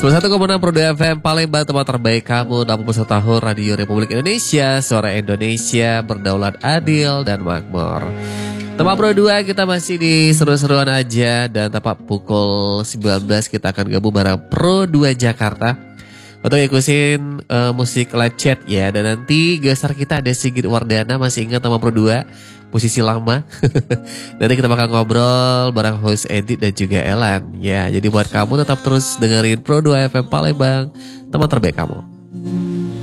91,6 Pro 2 FM Palembang, tempat terbaik kamu. 61 tahun Radio Republik Indonesia, suara Indonesia, berdaulat, adil, dan makmur. Tempat Pro 2 kita masih di seru-seruan aja. Dan tepat pukul 19 kita akan gabung bareng Pro 2 Jakarta untuk ikutin musik live chat ya. Dan nanti gestar kita ada Sigit Wardana. Masih ingat nama Pro 2? Posisi lama. Nanti kita bakal ngobrol bareng host Edit dan juga Elan. Ya, jadi buat kamu tetap terus dengerin Pro 2 FM Palembang, teman terbaik kamu.